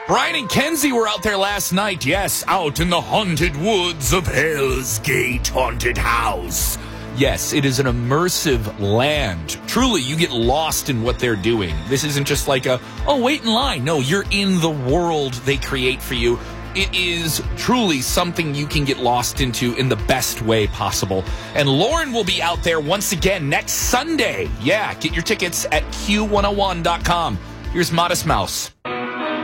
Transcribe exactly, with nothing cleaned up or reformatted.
Brian and Kenzie were out there last night. Yes, out in the haunted woods of Hell's Gate Haunted House. Yes, it is an immersive land. Truly, you get lost in what they're doing. This isn't just like a, oh, wait in line. No, you're in the world they create for you. It is truly something you can get lost into in the best way possible. And Lauren will be out there once again next Sunday. Yeah, get your tickets at Q one oh one dot com. Here's Modest Mouse.